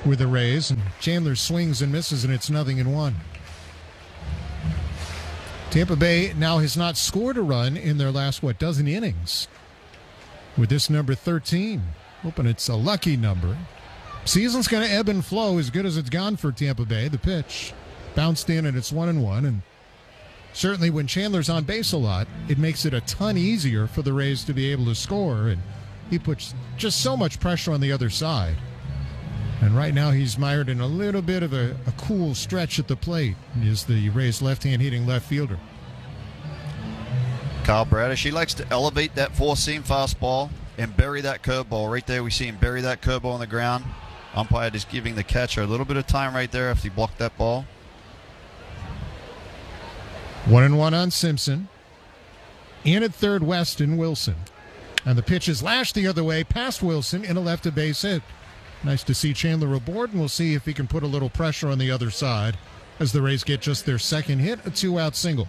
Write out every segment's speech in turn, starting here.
with the Rays, and Chandler swings and misses, and it's 0-1. Tampa Bay now has not scored a run in their last, dozen innings with this number 13. Hoping it's a lucky number. Season's going to ebb and flow as good as it's gone for Tampa Bay. The pitch bounced in, and it's 1-1. And certainly when Chandler's on base a lot, it makes it a ton easier for the Rays to be able to score. And he puts just so much pressure on the other side. And right now he's mired in a little bit of a cool stretch at the plate. He is the Rays' left-hand hitting left fielder. Kyle Bradish, he likes to elevate that four-seam fastball and bury that curveball. Right there we see him bury that curveball on the ground. Umpire just giving the catcher a little bit of time right there after he blocked that ball. 1-1 on Simpson. In at third, Weston, Wilson. And the pitch is lashed the other way past Wilson in a left-to-base hit. Nice to see Chandler aboard, and we'll see if he can put a little pressure on the other side as the Rays get just their second hit, a two-out single.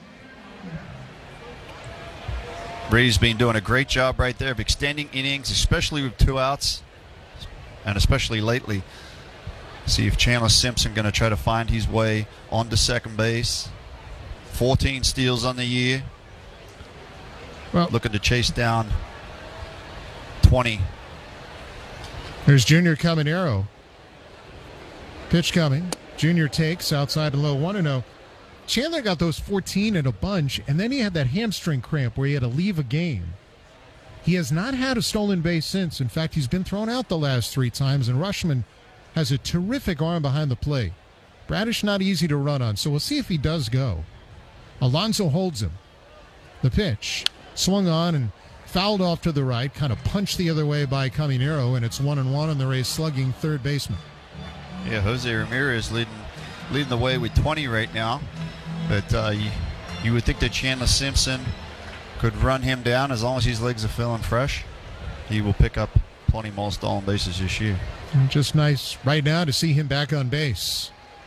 Rays been doing a great job right there of extending innings, especially with two outs, and especially lately. See if Chandler Simpson going to try to find his way onto second base. 14 steals on the year. Well, looking to chase down 20. There's Junior Caminero. Pitch coming. Junior takes outside and low, 1-0. Chandler got those 14 in a bunch, and then he had that hamstring cramp where he had to leave a game. He has not had a stolen base since. In fact, he's been thrown out the last 3 times, and Rutschman has a terrific arm behind the plate. Bradish not easy to run on, so we'll see if he does go. Alonso holds him. The pitch swung on and fouled off to the right, kind of punched the other way by Caminero, and it's 1-1 on the Rays slugging third baseman. Yeah, Jose Ramirez leading the way with 20 right now. But you would think that Chandler Simpson could run him down as long as his legs are feeling fresh. He will pick up plenty more stolen bases this year. And just nice right now to see him back on base.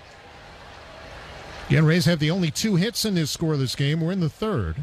Again, Rays have the only 2 hits in this scoreless game. We're in the third.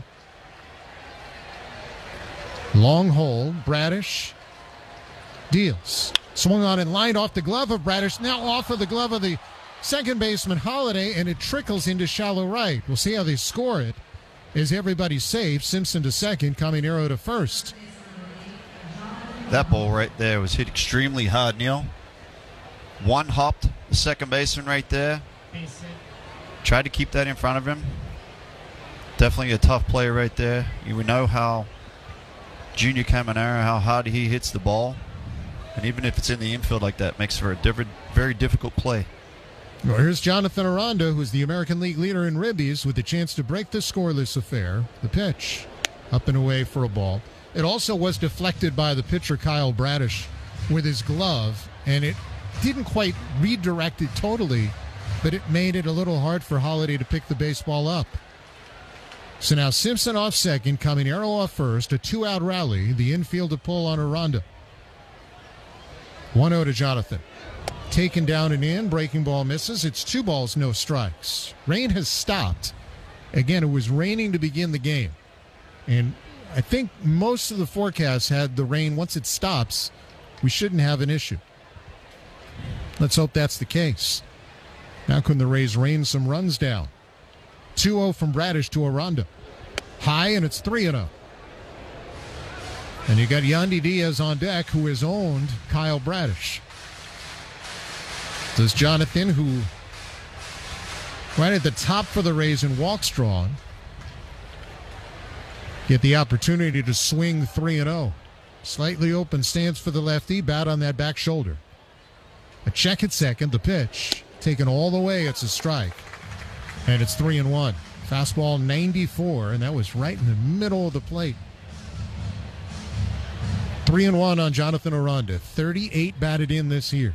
Long hold, Bradish deals. Swung on and lined off the glove of Bradish, now off of the glove of the second baseman Holiday, and it trickles into shallow right. We'll see how they score it. Is everybody safe? Simpson to second, Caminero to first. That ball right there was hit extremely hard, Neil. One hopped the second baseman right there. Tried to keep that in front of him. Definitely a tough play right there. You would know how Junior Caminero, how hard he hits the ball. And even if it's in the infield like that, makes for a very difficult play. Well, here's Jonathan Aranda, who's the American League leader in ribbies, with a chance to break the scoreless affair. The pitch, up and away for a ball. It also was deflected by the pitcher Kyle Bradish with his glove, and it didn't quite redirect it totally, but it made it a little hard for Holiday to pick the baseball up. So now Simpson off second, Caminero off first, a 2-out rally, the infield to pull on Aranda. 1-0 to Jonathan. Taken down and in, breaking ball misses. It's 2 balls, no strikes. Rain has stopped. Again, it was raining to begin the game. And I think most of the forecasts had the rain, once it stops, we shouldn't have an issue. Let's hope that's the case. Now can the Rays rain some runs down? 2-0 from Bradish to Aranda. High, and it's 3-0. And you got Yandy Diaz on deck, who has owned Kyle Bradish. Does Jonathan, who right at the top for the Rays and walk strong, get the opportunity to swing 3-0. Slightly open stance for the lefty, bat on that back shoulder. A check at second, the pitch taken all the way, it's a strike. And it's 3-1. Fastball 94, and that was right in the middle of the plate. 3-1 on Jonathan Aranda. 38 batted in this year.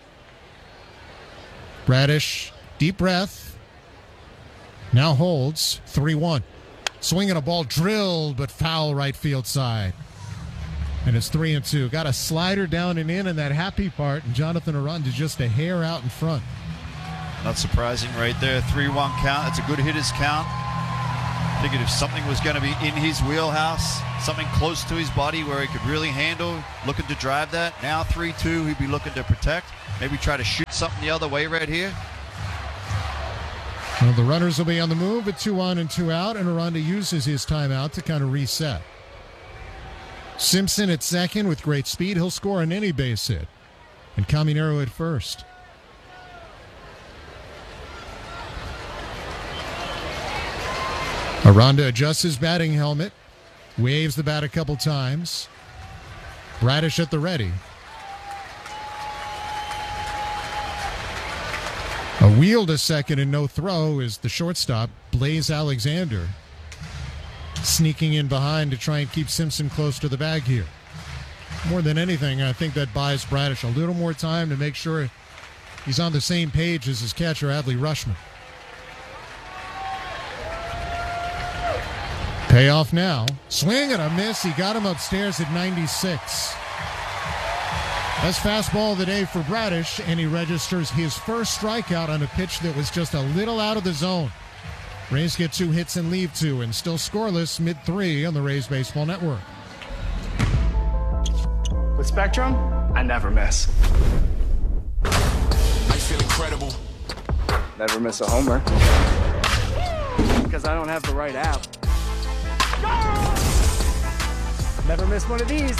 Bradish, deep breath. Now holds. 3-1. Swinging a ball drilled, but foul right field side. And it's 3-2. Got a slider down and in that happy part, and Jonathan Aranda just a hair out in front. Not surprising right there. 3-1 count. That's a good hitter's count. Figured if something was going to be in his wheelhouse, something close to his body where he could really handle, looking to drive that. Now 3-2, he'd be looking to protect. Maybe try to shoot something the other way right here? Well, the runners will be on the move at 2 on and 2 out, and Aranda uses his timeout to kind of reset. Simpson at second with great speed. He'll score on any base hit. And Caminero at first. Aranda adjusts his batting helmet, waves the bat a couple times. Bradish at the ready. A wheel to second and no throw is the shortstop, Blaze Alexander, sneaking in behind to try and keep Simpson close to the bag here. More than anything, I think that buys Bradish a little more time to make sure he's on the same page as his catcher, Adley Rutschman. Payoff now. Swing and a miss. He got him upstairs at 96. That's fastball of the day for Bradish, and he registers his first strikeout on a pitch that was just a little out of the zone. Rays get 2 hits and leave 2, and still scoreless mid-3 on the Rays Baseball Network. With Spectrum, I never miss. I feel incredible. Never miss a homer. Because I don't have the right app. Never miss one of these.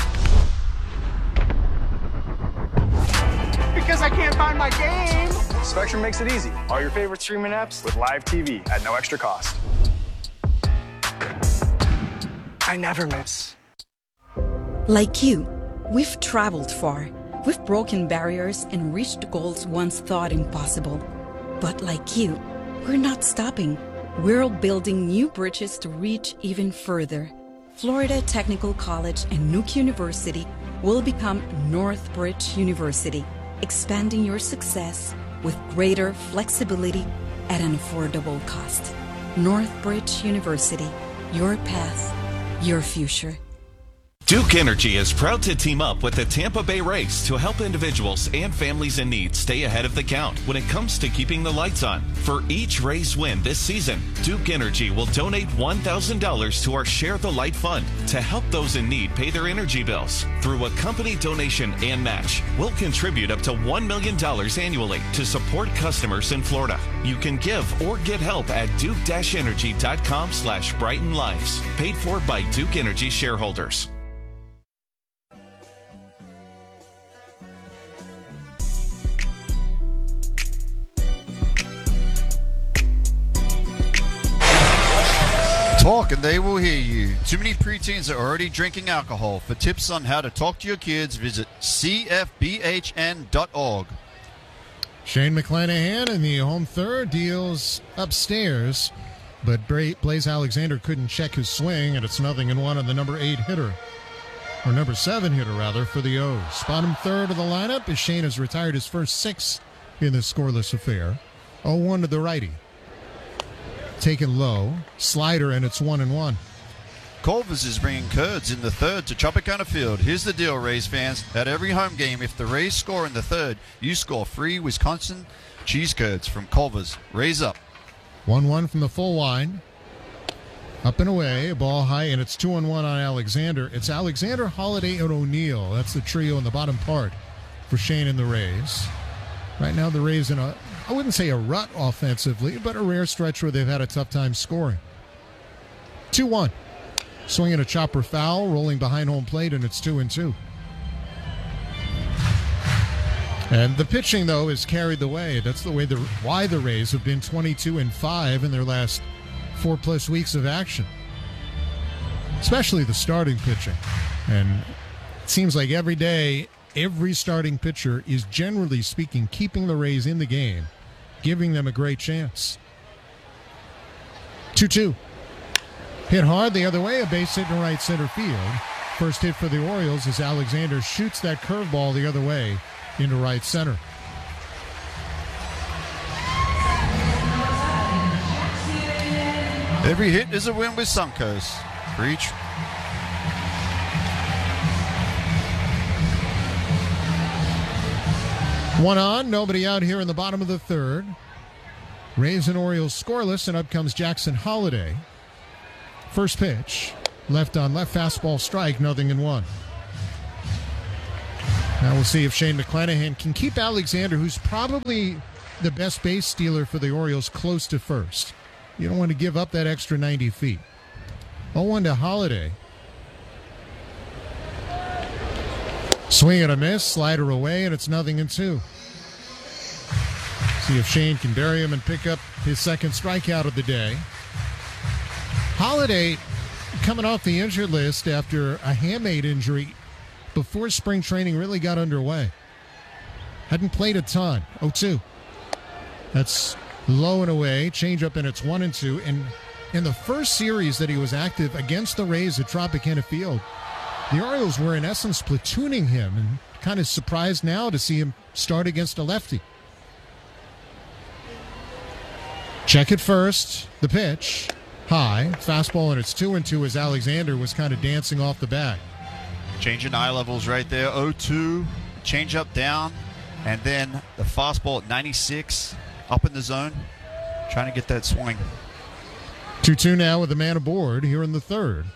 Because I can't find my game. Spectrum makes it easy. All your favorite streaming apps with live TV at no extra cost. I never miss. Like you, we've traveled far. We've broken barriers and reached goals once thought impossible. But like you, we're not stopping. We're building new bridges to reach even further. Florida Technical College and Nuke University will become Northbridge University, expanding your success with greater flexibility at an affordable cost. Northbridge University, your path, your future. Duke Energy is proud to team up with the Tampa Bay Rays to help individuals and families in need stay ahead of the count when it comes to keeping the lights on. For each Rays win this season, Duke Energy will donate $1,000 to our Share the Light Fund to help those in need pay their energy bills. Through a company donation and match, we'll contribute up to $1 million annually to support customers in Florida. You can give or get help at duke-energy.com/Brighten Lives. Paid for by Duke Energy shareholders. Talk and they will hear you. Too many preteens are already drinking alcohol. For tips on how to talk to your kids, visit cfbhn.org. Shane McClanahan in the home third deals upstairs, but Blaze Alexander couldn't check his swing, and it's 0-1 on the number 8 hitter, or number 7 hitter rather, for the O's. Bottom third of the lineup as Shane has retired his first 6 in this scoreless affair. 0-1 to the righty. Taken low, slider, and it's 1-1. Culvers is bringing Kurds in the third to Tropicana Field. Here's the deal, Rays fans. At every home game, if the Rays score in the third, you score free Wisconsin cheese curds from Culvers. Rays up. 1-1 from the full line. Up and away, a ball high, and it's 2-1 on Alexander. It's Alexander, Holiday, and O'Neill. That's the trio in the bottom part for Shane and the Rays. Right now, the Rays in a, I wouldn't say a rut offensively, but a rare stretch where they've had a tough time scoring. 2-1. Swinging a chopper foul, rolling behind home plate, and it's 2-2. And the pitching, though, has carried the way. That's the way why the Rays have been 22-5 in their last 4+ weeks of action. Especially the starting pitching. And it seems like every day, every starting pitcher is, generally speaking, keeping the Rays in the game, giving them a great chance. 2-2. Hit hard the other way, a base hit in right center field. First hit for the Orioles as Alexander shoots that curveball the other way into right center. Every hit is a win with Suncoast. Preach. One on, nobody out here in the bottom of the third. Rays and Orioles scoreless, and up comes Jackson Holiday. First pitch, left on left, fastball strike, 0-1. Now we'll see if Shane McClanahan can keep Alexander, who's probably the best base stealer for the Orioles, close to first. You don't want to give up that extra 90 feet. 0-1 to Holiday. Swing and a miss, slider away, and it's 0-2. See if Shane can bury him and pick up his second strikeout of the day. Holiday coming off the injured list after a hamate injury before spring training really got underway. Hadn't played a ton. 0-2. That's low and away. Change up, and it's 1-2. And in the first series that he was active against the Rays at Tropicana Field, the Orioles were in essence platooning him, and kind of surprised now to see him start against a lefty. Check it first. The pitch. High. Fastball, and it's 2-2 as Alexander was kind of dancing off the bag. Changing eye levels right there. 0-2. Change up down. And then the fastball at 96 up in the zone. Trying to get that swing. 2-2 now with the man aboard here in the third.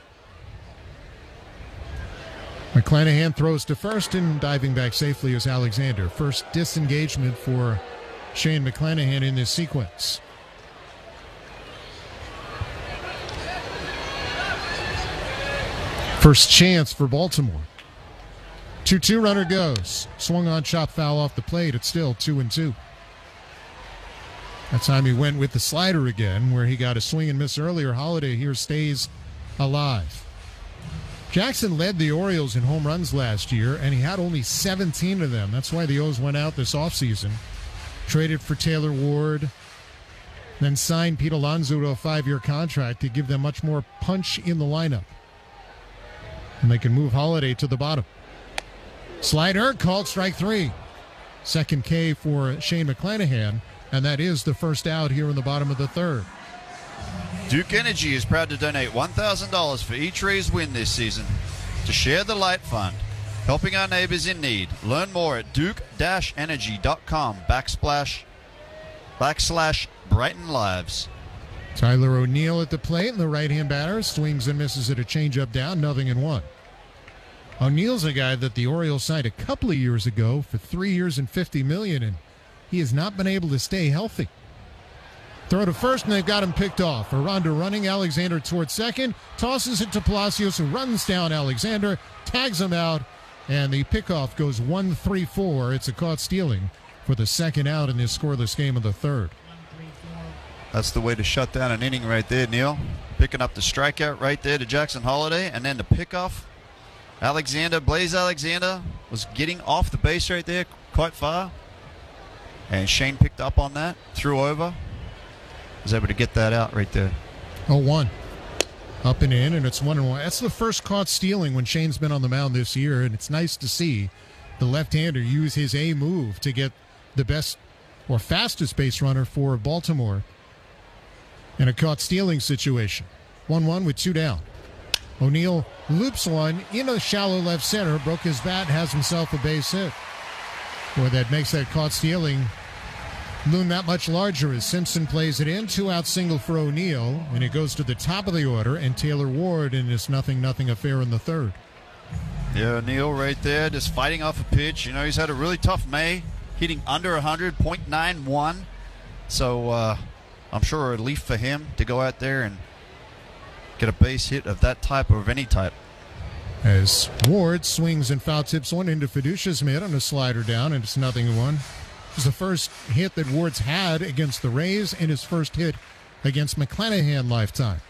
McClanahan throws to first, and diving back safely is Alexander. First disengagement for Shane McClanahan in this sequence. First chance for Baltimore. 2-2 runner goes. Swung on, chop foul off the plate. It's still 2-2. That time he went with the slider again, where he got a swing and miss earlier. Holiday here stays alive. Jackson led the Orioles in home runs last year, and he had only 17 of them. That's why the O's went out this offseason. Traded for Taylor Ward, then signed Pete Alonso to a 5-year contract to give them much more punch in the lineup. And they can move Holiday to the bottom. Slider called strike 3. Second K for Shane McClanahan, and that is the first out here in the bottom of the third. Duke Energy is proud to donate $1,000 for each Rays win this season to Share the Light Fund, helping our neighbors in need. Learn more at duke-energy.com/Brighton Lives. Tyler O'Neill at the plate, and the right-hand batter swings and misses at a changeup down, 0-1. O'Neill's a guy that the Orioles signed a couple of years ago for 3 years and $50 million, and he has not been able to stay healthy. Throw to first, and they've got him picked off. Aranda running, Alexander towards second, tosses it to Palacios, who runs down Alexander, tags him out, and the pickoff goes 1-3-4. It's a caught stealing for the second out in this scoreless game of the third. That's the way to shut down an inning right there, Neil. Picking up the strikeout right there to Jackson Holiday, and then the pickoff. Blaze Alexander was getting off the base right there quite far, and Shane picked up on that, threw over. Was able to get that out right there. 0-1. Up and in, and it's 1-1. That's the first caught stealing when Shane's been on the mound this year, and it's nice to see the left-hander use his A move to get the best or fastest base runner for Baltimore in a caught stealing situation. 1-1 with 2 down. O'Neill loops one in a shallow left center, broke his bat, has himself a base hit. Boy, that makes that caught stealing loom that much larger as Simpson plays it in. 2-out single for O'Neill, and it goes to the top of the order, and Taylor Ward in this 0-0 affair in the third. Yeah, O'Neill right there just fighting off a pitch. You know, he's had a really tough May, hitting under 100, .91. So I'm sure a relief for him to go out there and get a base hit of that type or of any type. As Ward swings and foul tips one into Fiducia's mid on a slider down, and it's 0-1. It was the first hit that Ward's had against the Rays and his first hit against McClanahan lifetime.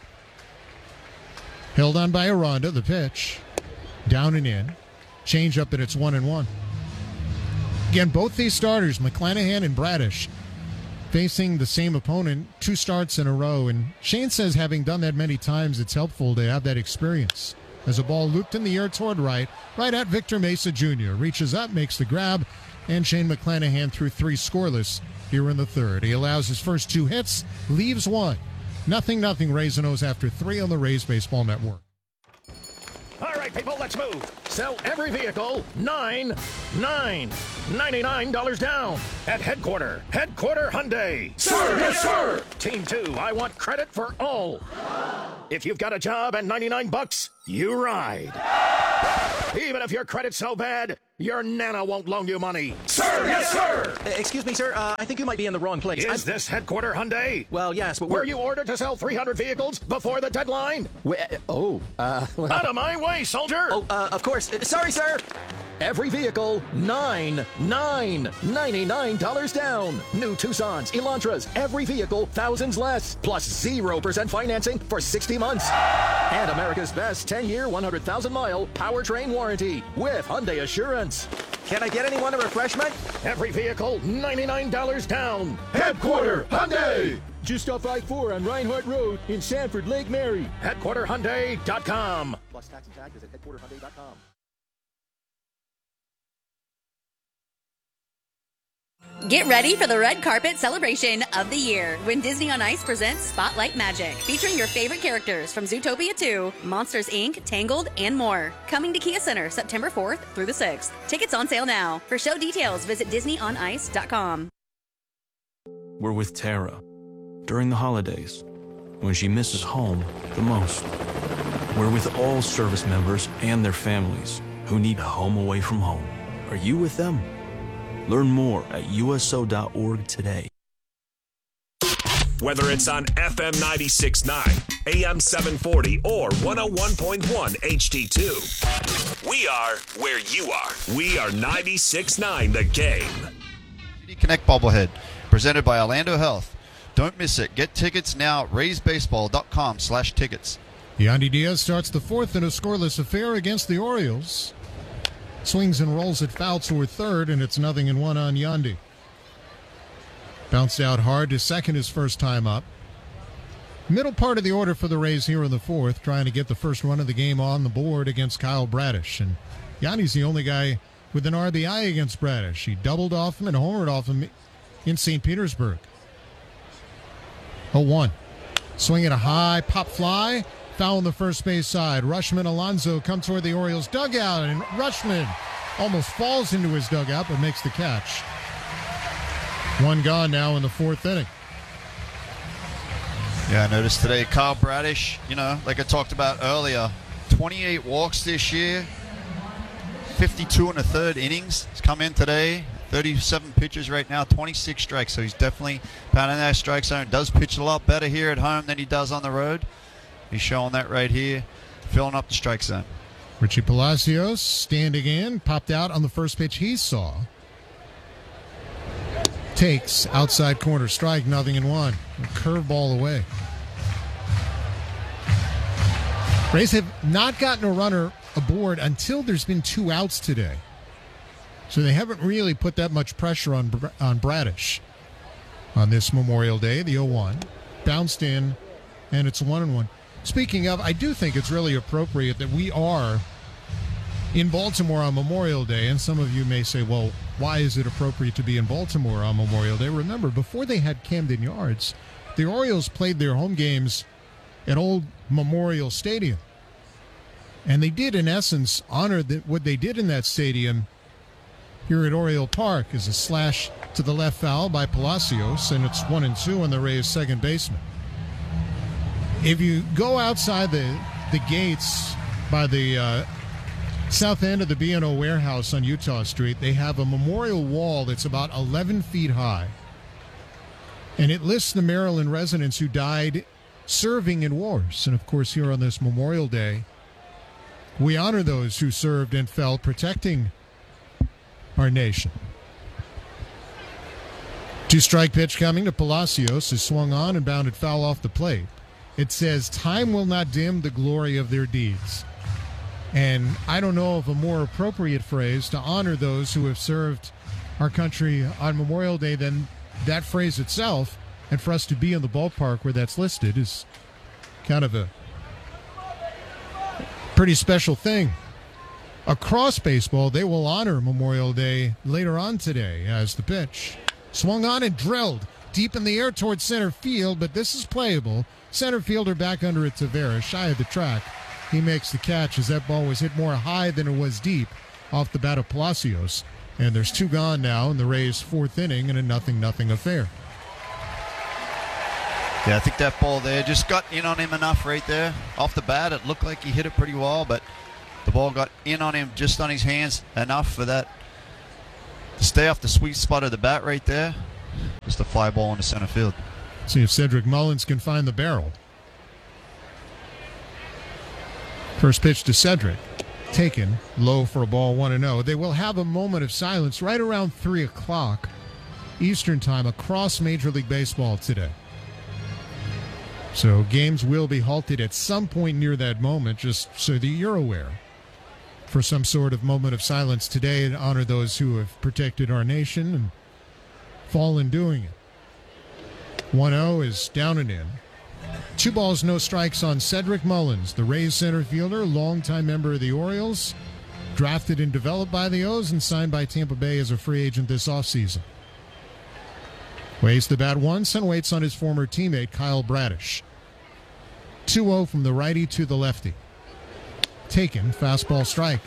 Held on by Aranda, the pitch. Down and in. Change up, and it's 1-1. Again, both these starters, McClanahan and Bradish, facing the same opponent 2 starts in a row. And Shane says having done that many times, it's helpful to have that experience. As a ball looped in the air toward right at Victor Mesa Jr. Reaches up, makes the grab, and Shane McClanahan through 3 scoreless here in the third. He allows his first 2 hits, leaves 1. 0-0 Rays and O's after 3 on the Rays Baseball Network. All right, people, let's move. Sell every vehicle, $99 down at Headquarter Hyundai. Sir, yes, sir. Team 2, I want credit for all. If you've got a job and $99, you ride. Even if your credit's so bad, your Nana won't loan you money. Sir, yes, sir! Excuse me, sir. I think you might be in the wrong place. Is this Headquarter Hyundai? Well, yes, but Were you ordered to sell 300 vehicles before the deadline? Well... Out of my way, soldier! Of course. Sorry, sir. Every vehicle, $99 down. New Tucsons, Elantras, every vehicle, thousands less. Plus 0% financing for 60 months. And America's best 10-year, 100,000-mile powertrain warranty with Hyundai Assurance. Can I get anyone a refreshment? Every vehicle, $99 down. Headquarter Hyundai! Just off I-4 on Reinhardt Road in Sanford, Lake Mary. HeadquarterHyundai.com. Plus tax and tag, visit headquarterhyundai.com. Get ready for the red carpet celebration of the year when Disney on Ice presents Spotlight Magic, featuring your favorite characters from Zootopia 2, Monsters, Inc., Tangled, and more. Coming to Kia Center September 4th through the 6th. Tickets on sale now. For show details, visit DisneyOnIce.com. We're with Tara during the holidays, when she misses home the most. We're with all service members and their families who need a home away from home. Are you with them? Learn more at USO.org today. Whether it's on FM 96.9, AM 740, or 101.1 HD2, we are where you are. We are 96.9 The Game. Connect Bobblehead, presented by Orlando Health. Don't miss it. Get tickets now at raysbaseball.com/tickets. Yandy Diaz starts the fourth in a scoreless affair against the Orioles. Swings and rolls at foul toward third, and it's 0-1 on Yandy. Bounced out hard to second his first time up. Middle part of the order for the Rays here in the fourth, trying to get the first run of the game on the board against Kyle Bradish. And Yandy's the only guy with an RBI against Bradish. He doubled off him and homered off him in St. Petersburg. 0-1. Swing at a high pop fly. Foul on the first base side. Rutschman Alonso come toward the Orioles dugout, and Rutschman almost falls into his dugout but makes the catch. One gone now in the fourth inning. Yeah, I noticed today Kyle Bradish, like I talked about earlier, 28 walks this year, 52 in the third innings. He's come in today, 37 pitches right now, 26 strikes, so he's definitely pounding that strike zone. Does pitch a lot better here at home than he does on the road. He's showing that right here, filling up the strike zone. Richie Palacios standing in, popped out on the first pitch he saw. Takes outside corner strike, 0-1. Curveball away. Rays have not gotten a runner aboard until there's been 2 outs today. So they haven't really put that much pressure on Bradish. On this Memorial Day, the 0-1. Bounced in, and it's 1-1. Speaking of, I do think it's really appropriate that we are in Baltimore on Memorial Day, and some of you may say, well, why is it appropriate to be in Baltimore on Memorial Day? Remember, before they had Camden Yards, the Orioles played their home games at Old Memorial Stadium. And they did, in essence, honor what they did in that stadium here at Oriole Park is a slash to the left foul by Palacios, and it's 1-2 on the Rays' second baseman. If you go outside the gates by the south end of the B&O warehouse on Utah Street, they have a memorial wall that's about 11 feet high. And it lists the Maryland residents who died serving in wars. And, of course, here on this Memorial Day, we honor those who served and fell protecting our nation. 2-strike pitch coming to Palacios is swung on and bounded foul off the plate. It says, time will not dim the glory of their deeds. And I don't know of a more appropriate phrase to honor those who have served our country on Memorial Day than that phrase itself. And for us to be in the ballpark where that's listed is kind of a pretty special thing. Across baseball, they will honor Memorial Day later on today as the pitch. Swung on and drilled deep in the air towards center field, but this is playable. Center fielder back under it, Tavares, shy of the track. He makes the catch as that ball was hit more high than it was deep off the bat of Palacios. And there's 2 gone now in the Rays' fourth inning in a 0-0 affair. Yeah, I think that ball there just got in on him enough right there. Off the bat, it looked like he hit it pretty well, but The ball got in on him, just on his hands, enough for that to stay off the sweet spot of the bat right there. Just a fly ball into center field. See if Cedric Mullins can find the barrel. First pitch to Cedric. Taken low for a ball, 1-0. They will have a moment of silence right around 3 o'clock Eastern time across Major League Baseball today. So games will be halted at some point near that moment, just so that you're aware, for some sort of moment of silence today to honor those who have protected our nation and fallen doing it. 1-0 is down and in. 2 balls, no strikes on Cedric Mullins, the Rays center fielder, longtime member of the Orioles, drafted and developed by the O's and signed by Tampa Bay as a free agent this offseason. Waves the bat once and waits on his former teammate Kyle Bradish. 2-0 from the righty to the lefty. Taken, fastball strike.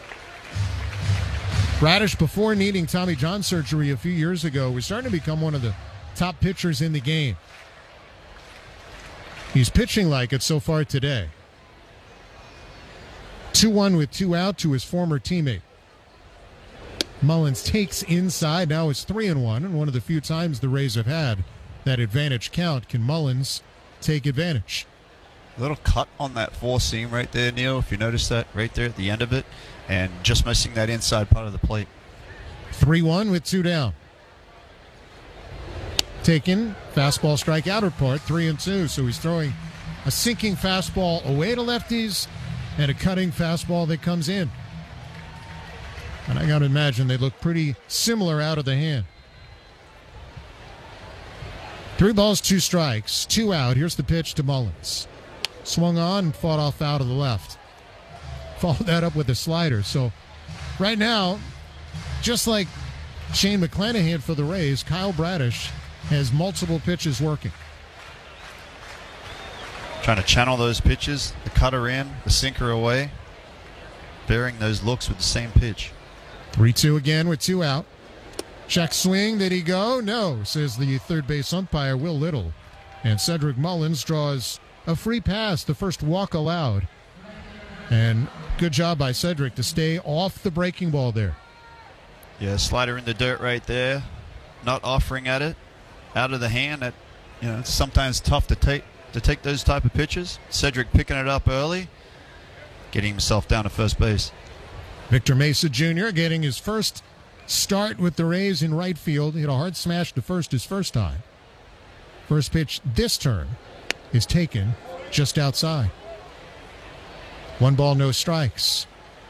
Bradish, before needing Tommy John surgery a few years ago, was starting to become one of the top pitchers in the game. He's pitching like it so far today. 2-1 with 2 out to his former teammate. Mullins takes inside. Now it's 3-1, and one of the few times the Rays have had that advantage count. Can Mullins take advantage? A little cut on that 4-seam right there, Neil, if you notice that right there at the end of it, and just missing that inside part of the plate. 3-1 with 2 down. Taken, fastball strike outer part, 3-2. So he's throwing a sinking fastball away to lefties and a cutting fastball that comes in. And I got to imagine they look pretty similar out of the hand. 3 balls, 2 strikes, 2 out. Here's the pitch to Mullins. Swung on and fought off out of the left. Followed that up with a slider. So right now, just like Shane McClanahan for the Rays, Kyle Bradish has multiple pitches working. Trying to channel those pitches, the cutter in, the sinker away, bearing those looks with the same pitch. 3-2 again with 2 out. Check swing. Did he go? No, says the third base umpire, Will Little. And Cedric Mullins draws a free pass, the first walk allowed. And good job by Cedric to stay off the breaking ball there. Yeah, slider in the dirt right there. Not offering at it. Out of the hand. That, it's sometimes tough to take those type of pitches. Cedric picking it up early, getting himself down to first base. Victor Mesa Jr. getting his first start with the Rays in right field. Hit a hard smash to first his first time. First pitch this turn is taken just outside. 1 ball, no strikes.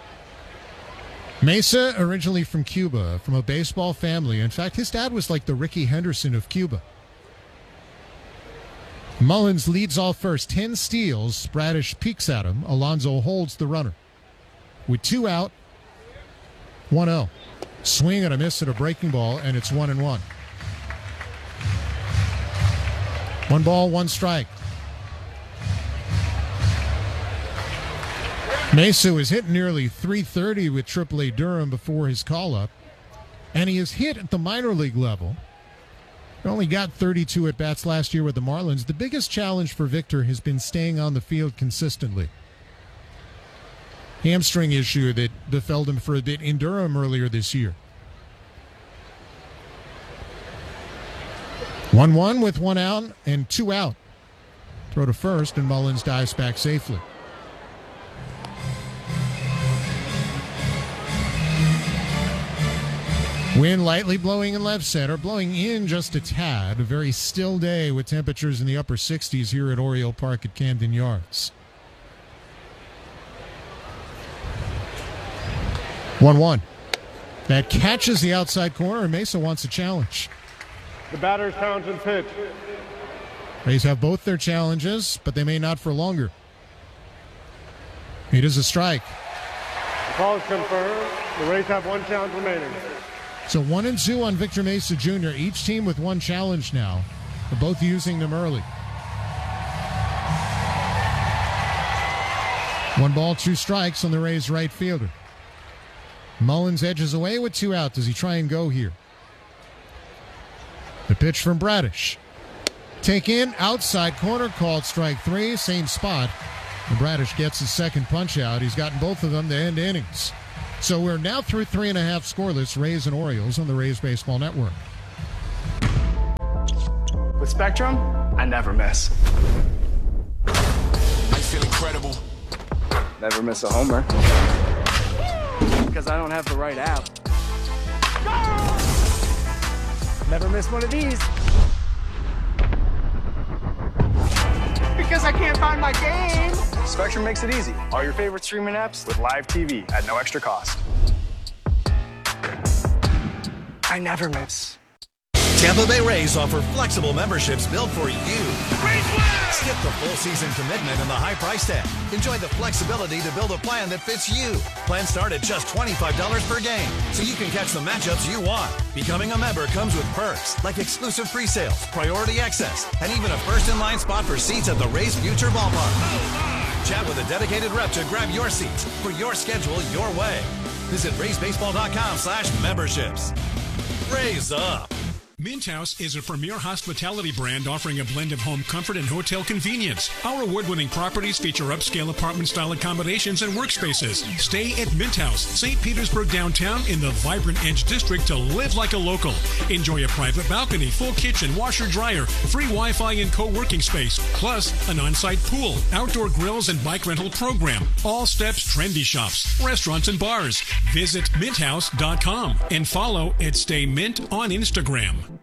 Mesa, originally from Cuba, from a baseball family. In fact, his dad was like the Ricky Henderson of Cuba. Mullins leads off first, 10 steals. Bradish peeks at him. Alonso holds the runner. With 2 out, 1-0. Swing and a miss at a breaking ball, and it's 1-1. 1 ball, 1 strike. Mesa was hitting nearly .330 with AAA Durham before his call-up, and he has hit at the minor league level. He only got 32 at-bats last year with the Marlins. The biggest challenge for Victor has been staying on the field consistently. Hamstring issue that befell him for a bit in Durham earlier this year. 1-1 with 1 out and 2 out. Throw to first, and Mullins dives back safely. Wind lightly blowing in left center, blowing in just a tad. A very still day with temperatures in the upper 60s here at Oriole Park at Camden Yards. 1-1. That catches the outside corner, and Mesa wants a challenge. The batter's Townsend pitch. Rays have both their challenges, but they may not for longer. It is a strike. The call is confirmed. The Rays have 1 challenge remaining. So 1-2 on Victor Mesa Jr. Each team with 1 challenge now. They're both using them early. 1 ball, 2 strikes on the Rays right fielder. Mullins edges away with 2 out. Does he try and go here? The pitch from Bradish. Take in, outside corner, called strike 3, same spot. And Bradish gets his second punch out. He's gotten both of them to end innings. So we're now through 3.5 scoreless, Rays and Orioles on the Rays Baseball Network. With Spectrum, I never miss. I feel incredible. Never miss a homer. Because I don't have the right app. Never miss one of these. Because I can't find my game. Spectrum makes it easy. All your favorite streaming apps with live TV at no extra cost. I never miss. Tampa Bay Rays offer flexible memberships built for you. Skip the full season commitment and the high price tag. Enjoy the flexibility to build a plan that fits you. Plans start at just $25 per game, so you can catch the matchups you want. Becoming a member comes with perks like exclusive pre-sales, priority access, and even a first-in-line spot for seats at the Rays Future Ballpark. Chat with a dedicated rep to grab your seats for your schedule your way. Visit RaysBaseball.com/memberships. Raise up. Mint House is a premier hospitality brand offering a blend of home comfort and hotel convenience. Our award-winning properties feature upscale apartment-style accommodations and workspaces. Stay at Mint House, St. Petersburg downtown in the vibrant Edge District to live like a local. Enjoy a private balcony, full kitchen, washer-dryer, free Wi-Fi and co-working space, plus an on-site pool, outdoor grills and bike rental program. All steps trendy shops, restaurants and bars. Visit minthouse.com and follow @StayMint on Instagram.